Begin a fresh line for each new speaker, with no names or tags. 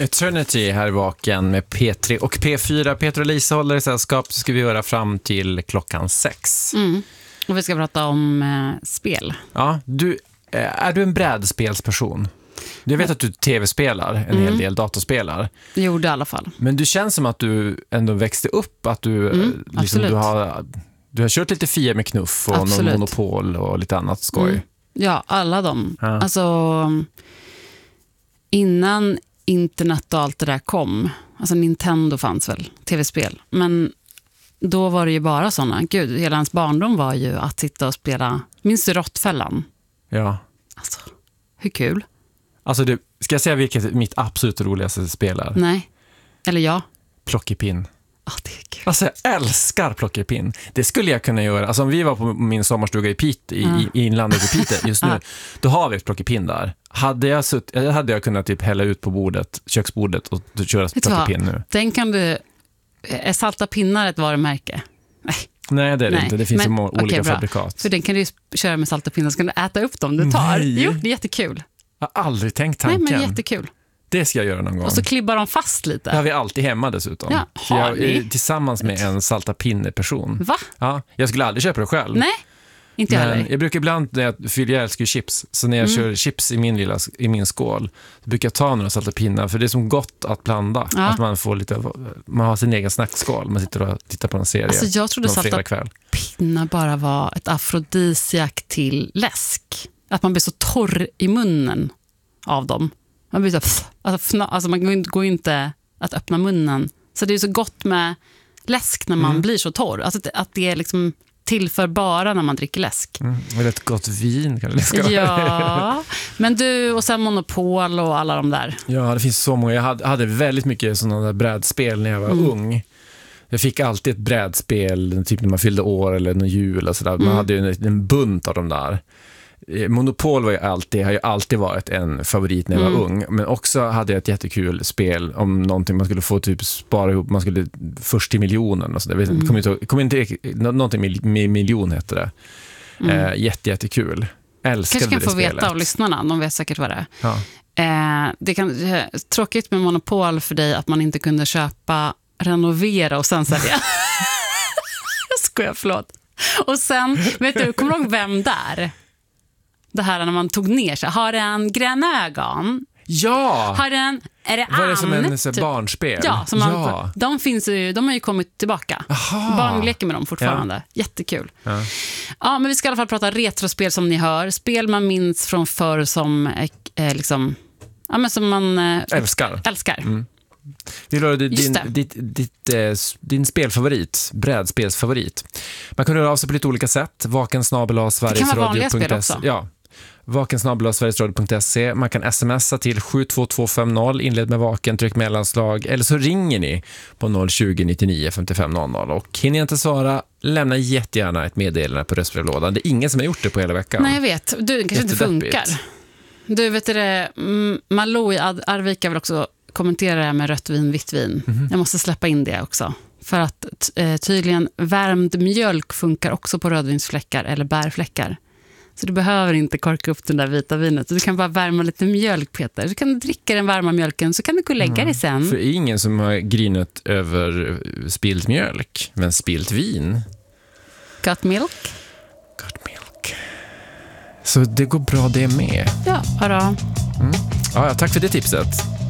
Eternity här i Vaken med P3 och P4. Peter och Lisa håller i sällskap. Det ska vi göra fram till klockan 6.
Och vi ska prata om spel.
Ja, är du en brädspelsperson? Jag vet att du tv-spelar en hel del, dataspelar.
Gjorde i alla fall.
Men du känns som att du ändå växte upp, att du, liksom, du har kört lite Fia med knuff och någon Monopol och lite annat skoj.
Ja, alla dem. Ja. Alltså, innan internet och allt det där kom, alltså Nintendo fanns väl, tv-spel, men då var det ju bara sådana. Gud, hela hans barndom var ju att sitta och spela, minns du Råttfällan?
Ja.
Alltså, hur kul?
Alltså, ska jag säga vilket mitt absolut roligaste spel är?
Nej, eller ja.
Plockepinn.
Det är kul.
Alltså, jag älskar plockepinn. Det skulle jag kunna göra. Alltså, om vi var på min sommarstuga i Piteå, i inlandet i Piteå just nu, då har vi ett plockepinn där. Hade jag kunnat typ hälla ut på bordet, köksbordet och köra plockepinn nu.
Den kan du... Är salta pinnar ett varumärke?
Nej, det är det inte. Det finns olika fabrikat.
För den kan du köra med salta pinnar, så kan du äta upp dem du tar.
Nej.
Jo, det är jättekul.
Jag har aldrig tänkt tanken.
Nej, men jättekul.
Det ska jag göra någon gång.
Och så klibbar de fast lite.
Det har vi alltid hemma dessutom.
Ja,
för jag är tillsammans med en salta pinne-person.
Va?
Ja, jag skulle aldrig köpa det själv.
Nej, inte jag heller.
Jag brukar ibland, när jag älskar chips, så när jag kör chips i min skål, så brukar jag ta några salta pinnar, för det är som gott att blanda. Ja. Att man får man har sin egen snackskål, man sitter och tittar på en serie.
Alltså jag trodde salta pinnar bara var ett afrodisiak till läsk. Att man blir så torr i munnen av dem. Man blir så alltså man går ju inte att öppna munnen. Så det är så gott med läsk när man blir så torr. Alltså att det är liksom tillför bara när man dricker läsk.
Eller ett gott vin kan det ska.
Ja, men du, och sen Monopol och alla de där. Ja,
det finns så många. Jag hade väldigt mycket sådana där brädspel när jag var ung. Jag fick alltid ett brädspel typ när man fyllde år eller någon jul och sådär. Man hade ju en bunt av de där. Monopol har ju alltid varit en favorit när jag var ung, men också hade jag ett jättekul spel om någonting man skulle få typ spara ihop, man skulle först till miljonen och så där. Kommer inte någonting med miljon heter det. Jättekul. Älskade
kanske kan
det
få
spelet.
veta av lyssnarna, de vet säkert vad det är.
Ja.
Det kan tråkigt med Monopol för dig att man inte kunde köpa, renovera och sen sälja. Jag skojar, förlåt. Och sen, vet du, kommer du ihåg vem där? Det här när man tog ner sig. Har en gröna ögon?
Ja!
Är det
var det som en barnspel?
Ja, de har ju kommit tillbaka. Aha. Barn leker med dem fortfarande. Ja. Jättekul. Ja, men vi ska i alla fall prata retrospel som ni hör. Spel man minns från förr som liksom, ja, men som man älskar.
Vill du höra din spelfavorit, brädspelsfavorit? Man kan höra av sig på lite olika sätt. Vakensnabel@sverigesradio.se.
Det kan vara vanliga spel också.
Ja. Vakensnabel@sverigesradio.se. Man kan smsa till 72250, inled med vaken, tryck mellanslag, eller så ringer ni på 020 99 55 00. Och hinner jag inte svara, lämna jättegärna ett meddelande på röstbrevlådan. Det är ingen som har gjort det på hela veckan.
Nej, jag vet. Det kanske inte funkar. Du, vet det, Malou i Arvika vill också kommentera det här med rött vin, vitt vin. Jag måste släppa in det också. För att tydligen värmd mjölk funkar också på rödvinsfläckar eller bärfläckar. Så du behöver inte korka upp den där vita vinet. Du kan bara värma lite mjölk, Peter. Så kan du dricka den varma mjölken, så kan du gå och lägga dig sen.
För ingen som har grinat över spilt mjölk, men spilt vin.
Got milk.
Så det går bra det med.
Ja, då.
Ja, tack för det tipset.